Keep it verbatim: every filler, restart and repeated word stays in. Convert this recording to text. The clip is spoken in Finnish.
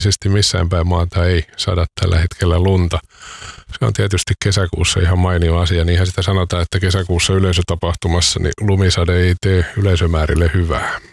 Missään päin maata ei sada tällä hetkellä lunta. Se on tietysti kesäkuussa ihan mainio asia. Niinhän sitä sanotaan, että kesäkuussa yleisötapahtumassa niin lumisade ei tee yleisömäärille hyvää.